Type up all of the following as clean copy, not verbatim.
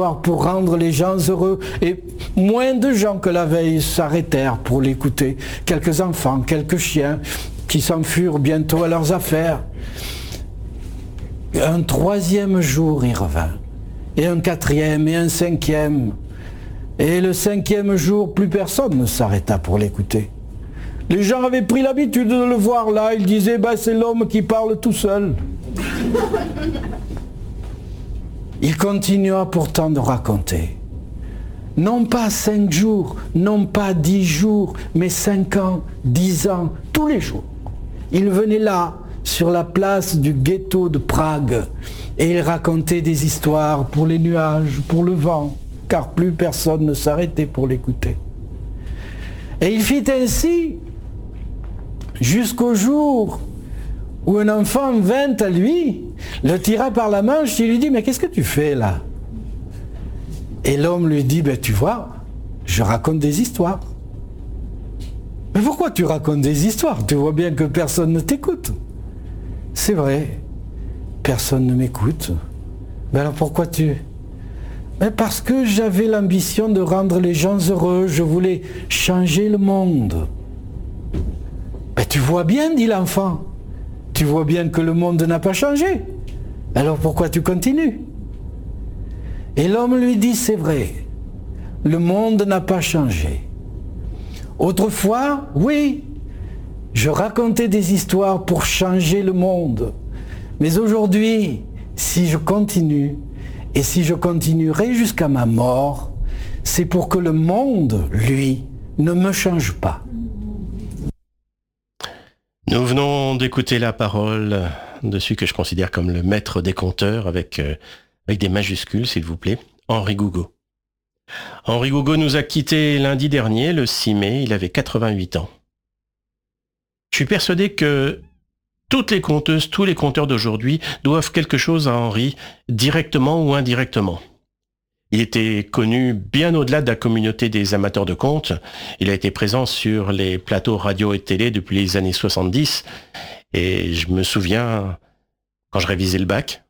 pour rendre les gens heureux. Et moins de gens que la veille s'arrêtèrent pour l'écouter. Quelques enfants, quelques chiens qui s'enfuirent bientôt à leurs affaires. Un troisième jour, il revint. Et un quatrième, et un cinquième. Et le cinquième jour, plus personne ne s'arrêta pour l'écouter. Les gens avaient pris l'habitude de le voir là. Ils disaient, c'est l'homme qui parle tout seul. Il continua pourtant de raconter. Non pas 5 jours, non pas 10 jours, mais 5 ans, 10 ans, tous les jours. Il venait là, sur la place du ghetto de Prague, et il racontait des histoires pour les nuages, pour le vent, car plus personne ne s'arrêtait pour l'écouter. Et il fit ainsi jusqu'au jour où un enfant vint à lui, le tira par la manche et lui dit « Mais qu'est-ce que tu fais là ?» Et l'homme lui dit « Tu vois, je raconte des histoires. » « Mais pourquoi tu racontes des histoires? Tu vois bien que personne ne t'écoute. » « C'est vrai, personne ne m'écoute. » « Alors pourquoi tu... » « Parce que j'avais l'ambition de rendre les gens heureux, je voulais changer le monde. » « Tu vois bien, dit l'enfant. Tu vois bien que le monde n'a pas changé. Alors pourquoi tu continues? Et l'homme lui dit, c'est vrai, le monde n'a pas changé. Autrefois, oui, je racontais des histoires pour changer le monde. Mais aujourd'hui, si je continue, et si je continuerai jusqu'à ma mort, c'est pour que le monde, lui, ne me change pas. Nous venons d'écouter la parole de celui que je considère comme le maître des conteurs, avec des majuscules, s'il vous plaît, Henri Gougaud. Henri Gougaud nous a quittés lundi dernier, le 6 mai, il avait 88 ans. Je suis persuadé que toutes les conteuses, tous les conteurs d'aujourd'hui doivent quelque chose à Henri, directement ou indirectement. Il était connu bien au-delà de la communauté des amateurs de contes. Il a été présent sur les plateaux radio et télé depuis les années 70. Et je me souviens, quand je révisais le bac,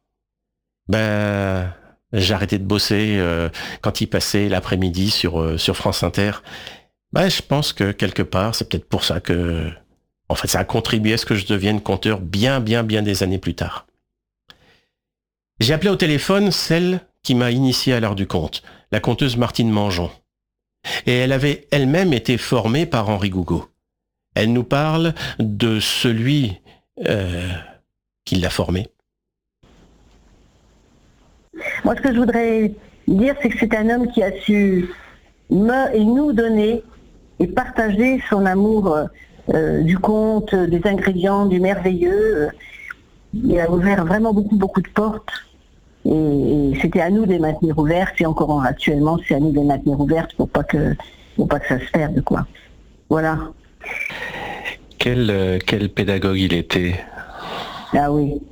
j'arrêtais de bosser quand il passait l'après-midi sur France Inter. Je pense que quelque part, c'est peut-être pour ça que... En fait, ça a contribué à ce que je devienne conteur bien des années plus tard. J'ai appelé au téléphone celle qui m'a initié à l'art du conte, la conteuse Martine Mangeon. Et elle avait elle-même été formée par Henri Gougaud. Elle nous parle de celui qui l'a formée. Moi, ce que je voudrais dire, c'est que c'est un homme qui a su nous donner et partager son amour du conte, des ingrédients, du merveilleux. Il a ouvert vraiment beaucoup de portes. Et c'était à nous de les maintenir ouvertes, et encore actuellement, c'est à nous de les maintenir ouvertes pour pas que ça se perde, quoi. Voilà. Quel pédagogue il était? Ah oui.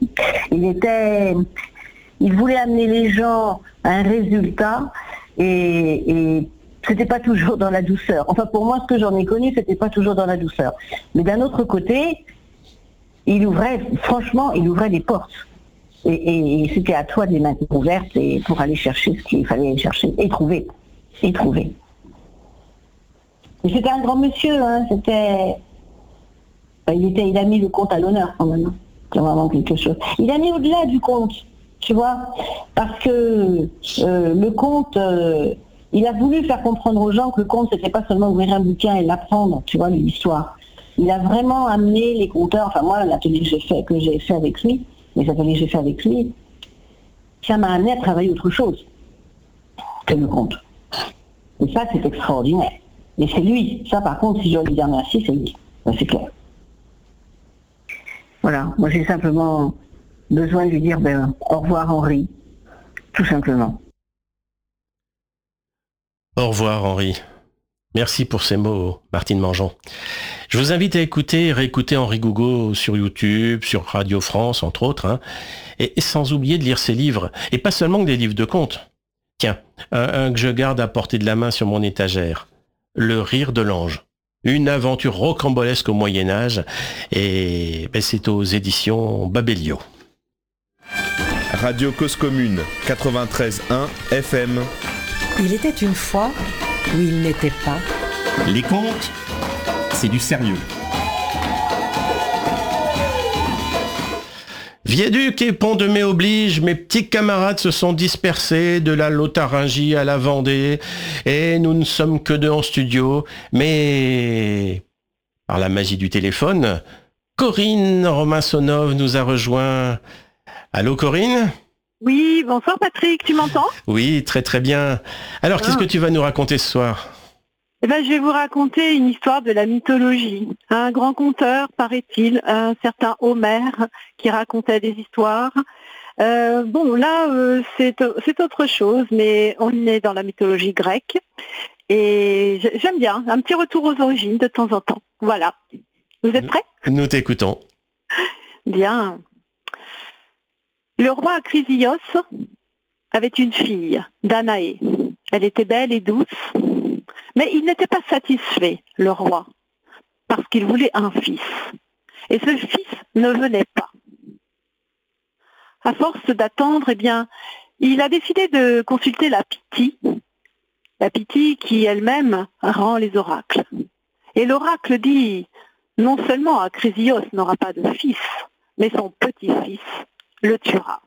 Il voulait amener les gens à un résultat, et c'était pas toujours dans la douceur. Enfin, pour moi, ce que j'en ai connu, c'était pas toujours dans la douceur. Mais d'un autre côté, il ouvrait des portes. Et c'était à toi de les maintenir ouvertes et pour aller chercher ce qu'il fallait aller chercher et trouver. Et c'était un grand monsieur, hein, il a mis le conte à l'honneur quand même. C'est vraiment quelque chose. Il a mis au-delà du conte, tu vois, parce que le conte, il a voulu faire comprendre aux gens que le conte, c'était pas seulement ouvrir un bouquin et l'apprendre, tu vois, l'histoire. Il a vraiment amené les conteurs, enfin moi, l'atelier que j'ai fait avec lui, ça m'a amené à travailler autre chose que le conte. Et ça, c'est extraordinaire. Et c'est lui. Ça, par contre, si je dois lui dire merci, c'est lui. Ça, c'est clair. Voilà. Moi, j'ai simplement besoin de lui dire au revoir, Henri. Tout simplement. Au revoir, Henri. Merci pour ces mots, Martine Mangeon. Je vous invite à écouter et réécouter Henri Gougaud sur YouTube, sur Radio France, entre autres, hein, et sans oublier de lire ses livres, et pas seulement des livres de contes. Tiens, un que je garde à portée de la main sur mon étagère, Le Rire de l'Ange. Une aventure rocambolesque au Moyen-Âge, et c'est aux éditions Babelio. À Radio Cause Commune, 93.1 FM. Il était une fois où il n'était pas. Les contes, c'est du sérieux. Viaduc et Pont de Mai oblige, mes petits camarades se sont dispersés de la Lotharingie à la Vendée et nous ne sommes que deux en studio, mais par la magie du téléphone, Corinne Romansonov nous a rejoint. Allô Corinne ? Oui, bonsoir Patrick, tu m'entends ? Oui, très très bien. Alors, qu'est-ce que tu vas nous raconter ce soir ? Je vais vous raconter une histoire de la mythologie. Un grand conteur, paraît-il, un certain Homère, qui racontait des histoires. C'est autre chose, mais on est dans la mythologie grecque. Et j'aime bien, un petit retour aux origines de temps en temps. Voilà. Vous êtes prêts ? Nous t'écoutons. Bien. Le roi Acrisios avait une fille, Danaé. Elle était belle et douce. Mais il n'était pas satisfait, le roi, parce qu'il voulait un fils. Et ce fils ne venait pas. À force d'attendre, il a décidé de consulter la Pythie qui elle-même rend les oracles. Et l'oracle dit, non seulement Acrisios n'aura pas de fils, mais son petit-fils le tuera.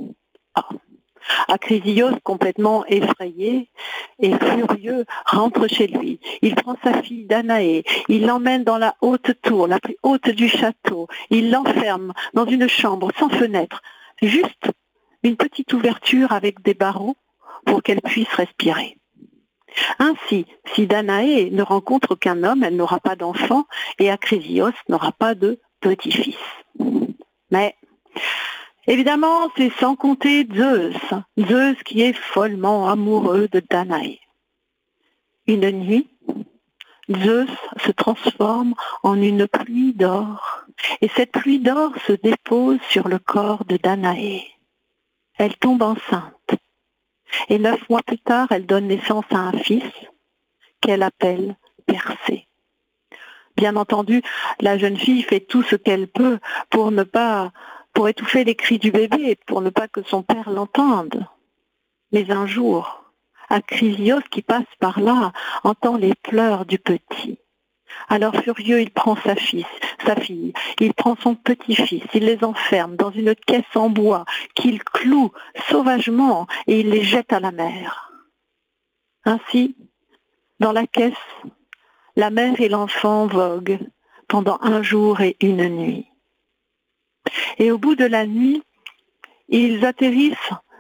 Acrisios, complètement effrayé et furieux, rentre chez lui. Il prend sa fille Danaé, il l'emmène dans la haute tour, la plus haute du château. Il l'enferme dans une chambre sans fenêtre, juste une petite ouverture avec des barreaux pour qu'elle puisse respirer. Ainsi, si Danaé ne rencontre aucun homme, elle n'aura pas d'enfant et Acrisios n'aura pas de petit-fils. Mais évidemment, c'est sans compter Zeus qui est follement amoureux de Danaé. Une nuit, Zeus se transforme en une pluie d'or, et cette pluie d'or se dépose sur le corps de Danaé. Elle tombe enceinte, et 9 mois plus tard, elle donne naissance à un fils qu'elle appelle Persée. Bien entendu, la jeune fille fait tout ce qu'elle peut pour étouffer les cris du bébé, pour ne pas que son père l'entende. Mais un jour, Acrisios qui passe par là entend les pleurs du petit. Alors furieux, il prend sa fille, il prend son petit-fils, il les enferme dans une caisse en bois qu'il cloue sauvagement et il les jette à la mer. Ainsi, dans la caisse, la mère et l'enfant voguent pendant 1 jour et 1 nuit. Et au bout de la nuit, ils arrivent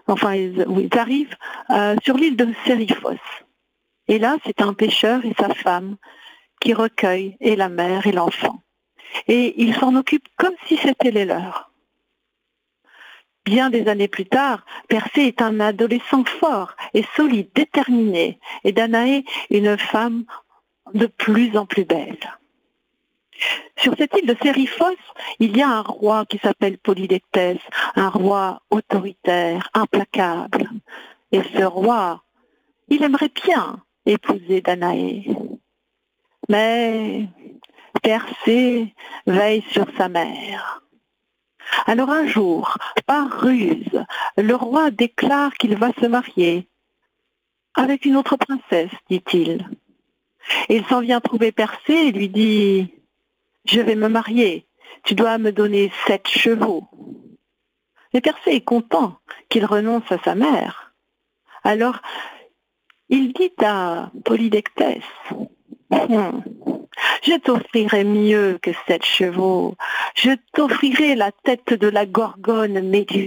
sur l'île de Sériphos. Et là, c'est un pêcheur et sa femme qui recueillent et la mère et l'enfant. Et ils s'en occupent comme si c'était les leurs. Bien des années plus tard, Persée est un adolescent fort et solide, déterminé, et Danaé, une femme de plus en plus belle. Sur cette île de Sériphos, il y a un roi qui s'appelle Polydectès, un roi autoritaire, implacable. Et ce roi, il aimerait bien épouser Danaé. Mais Persée veille sur sa mère. Alors un jour, par ruse, le roi déclare qu'il va se marier avec une autre princesse, dit-il. Et il s'en vient trouver Persée et lui dit « Je vais me marier, tu dois me donner 7 chevaux. » Et Persée est content qu'il renonce à sa mère. Alors, il dit à Polydectès « Je t'offrirai mieux que 7 chevaux, je t'offrirai la tête de la gorgone Méduse. »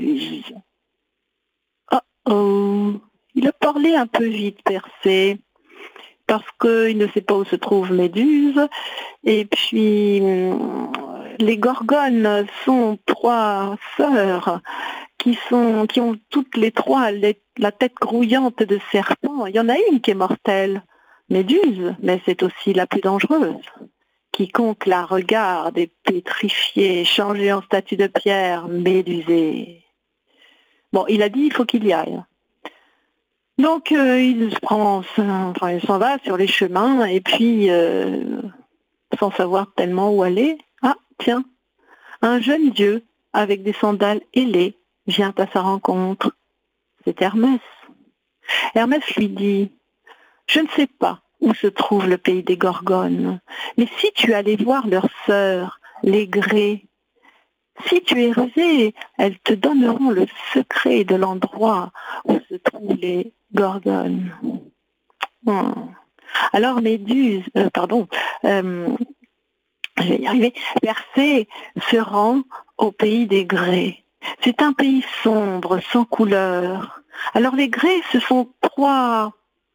Oh, il a parlé un peu vite, Persée, parce qu'il ne sait pas où se trouve Méduse, et puis les gorgones sont 3 sœurs qui ont toutes les 3 la tête grouillante de serpent. Il y en a une qui est mortelle, Méduse, mais c'est aussi la plus dangereuse. Quiconque la regarde est pétrifié, changé en statue de pierre, médusé. Bon, il a dit il faut qu'il y aille. Donc il s'en va sur les chemins et puis, sans savoir tellement où aller, ah tiens, un jeune dieu avec des sandales ailées vient à sa rencontre. C'est Hermès. Hermès lui dit, je ne sais pas où se trouve le pays des Gorgones, mais si tu allais voir leurs sœurs, les Grées, si tu es rusé, elles te donneront le secret de l'endroit où se trouvent les Gorgones. Alors Méduse, je vais y arriver, Persée se rend au pays des Grées. C'est un pays sombre, sans couleur. Alors les Grées, ce sont trois,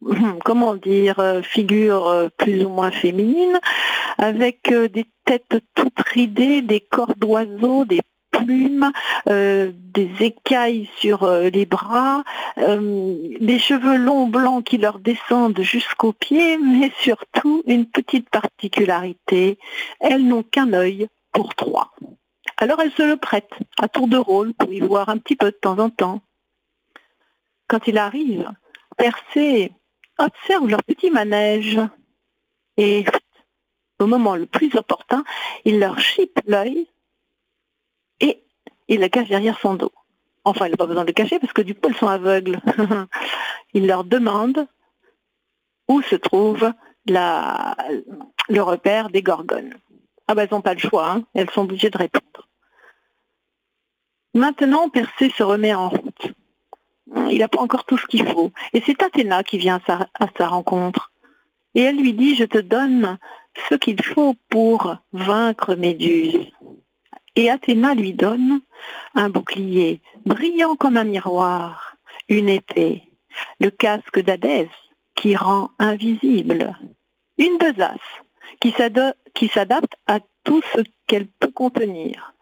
figures plus ou moins féminines, avec des têtes toutes ridées, des corps d'oiseaux, des plumes, des écailles sur les bras, des cheveux longs blancs qui leur descendent jusqu'aux pieds, mais surtout une petite particularité, elles n'ont qu'un œil pour trois. Alors elles se le prêtent à tour de rôle pour y voir un petit peu de temps en temps. Quand il arrive, Persée observe leur petit manège et au moment le plus opportun, il leur chipe l'œil et il le cache derrière son dos. Enfin, il n'a pas besoin de le cacher parce que du coup, elles sont aveugles. Il leur demande où se trouve le repère des Gorgones. Ah ben, elles n'ont pas le choix, hein. Elles sont obligées de répondre. Maintenant, Persée se remet en route. Il n'a pas encore tout ce qu'il faut. Et c'est Athéna qui vient à sa rencontre. Et elle lui dit, je te donne ce qu'il faut pour vaincre Méduse. Et Athéna lui donne un bouclier brillant comme un miroir, une épée, le casque d'Hadès qui rend invisible, une besace qui s'adapte à tout ce qu'elle peut contenir,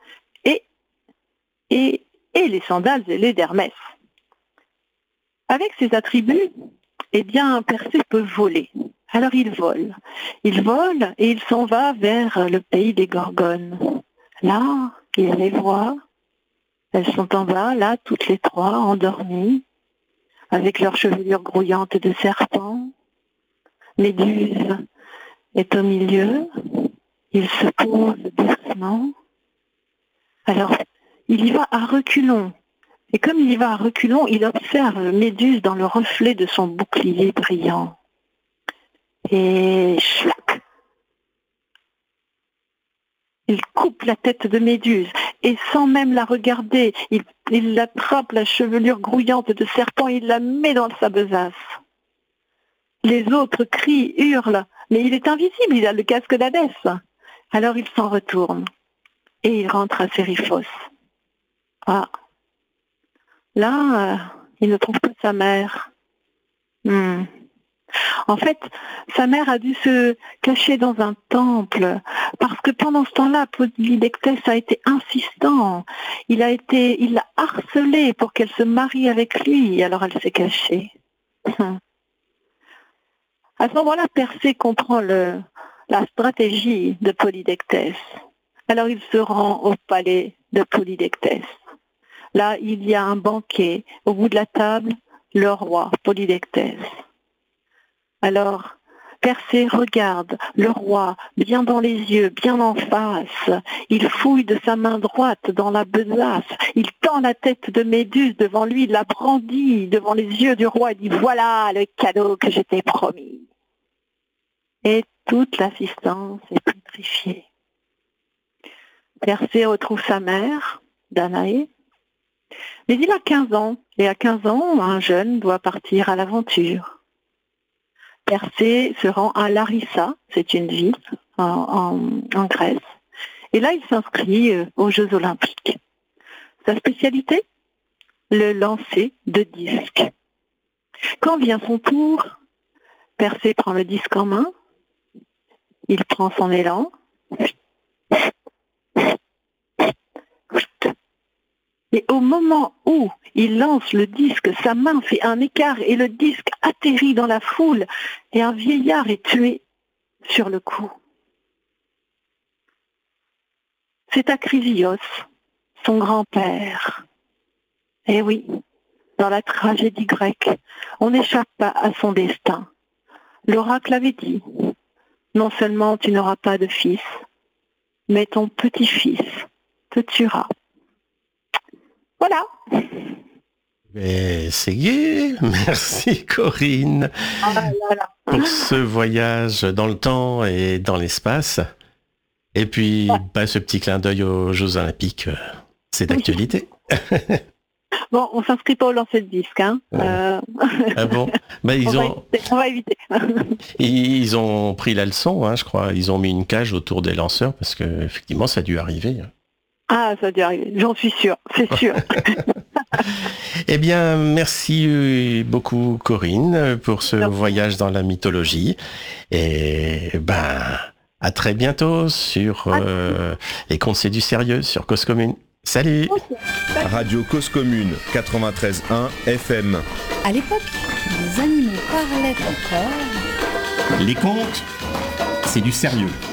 et les sandales ailées d'Hermès. Avec ces attributs, eh bien, Persée peut voler. Alors il vole et il s'en va vers le pays des Gorgones. Là, il les voit, elles sont en bas, là, toutes les trois, endormies, avec leurs chevelures grouillantes de serpent. Méduse est au milieu, il se pose doucement. Alors, il y va à reculons. Et comme il y va à reculons, il observe Méduse dans le reflet de son bouclier brillant. Et chlac, il coupe la tête de Méduse et sans même la regarder, il attrape la chevelure grouillante de serpent et il la met dans sa besace. Les autres crient, hurlent, mais il est invisible, il a le casque d'Hadès. Alors il s'en retourne et il rentre à Séryphos. Ah, là, il ne trouve pas sa mère. En fait, sa mère a dû se cacher dans un temple parce que pendant ce temps-là, Polydectès a été insistant. Il l'a harcelée pour qu'elle se marie avec lui, alors elle s'est cachée. À ce moment-là, Persée comprend la stratégie de Polydectès. Alors il se rend au palais de Polydectès. Là, il y a un banquet. Au bout de la table, le roi Polydectès. Alors, Persée regarde le roi bien dans les yeux, bien en face. Il fouille de sa main droite dans la besace. Il tend la tête de Méduse devant lui, il la brandit devant les yeux du roi et dit « Voilà le cadeau que je t'ai promis ». Et toute l'assistance est pétrifiée. Persée retrouve sa mère, Danaé, mais il a 15 ans. Et à 15 ans, un jeune doit partir à l'aventure. Persée se rend à Larissa, c'est une ville en Grèce. Et là, il s'inscrit aux Jeux Olympiques. Sa spécialité, le lancer de disque. Quand vient son tour, Persée prend le disque en main, il prend son élan, et au moment où il lance le disque, sa main fait un écart et le disque atterrit dans la foule et un vieillard est tué sur le coup. C'est Acrisios, son grand-père. Eh oui, dans la tragédie grecque, on n'échappe pas à son destin. L'oracle avait dit, non seulement tu n'auras pas de fils, mais ton petit-fils te tuera. Voilà. C'est gai. Merci Corinne pour ce voyage dans le temps et dans l'espace. Et puis ce petit clin d'œil aux Jeux Olympiques, c'est d'actualité. Bon, on s'inscrit pas au lancer de disque. Hein. Ah bon, on va éviter. Ils ont pris la leçon, hein, je crois. Ils ont mis une cage autour des lanceurs parce que effectivement, ça a dû arriver. Ah, ça a dû arriver. J'en suis sûre, c'est sûr. Eh bien, merci beaucoup Corinne pour ce voyage dans la mythologie. Et à très bientôt sur les contes c'est du sérieux sur Cause Commune. Salut. Radio Cause Commune 93.1 FM. À l'époque, les animaux parlaient encore. Les contes, c'est du sérieux.